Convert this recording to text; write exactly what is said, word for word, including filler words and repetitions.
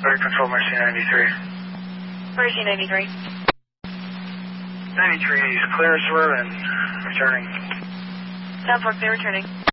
Air Control, Mercy ninety-three. Mercy ninety-three. ninety-three is clear, sir, and returning. ten four, clear, returning.